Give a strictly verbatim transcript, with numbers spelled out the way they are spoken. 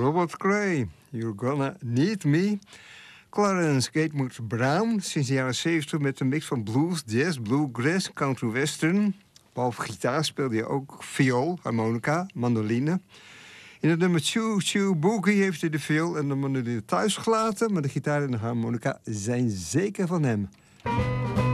Robert Cray, You're Gonna Need Me. Clarence Gatewood Brown, sinds de jaren zeventig met een mix van blues, jazz, bluegrass, country western. Behalve gitaar speelde hij ook viool, harmonica, mandoline. In het nummer Choo Choo Boogie heeft hij de viool en de mandoline thuis gelaten, maar de gitaar en de harmonica zijn zeker van hem.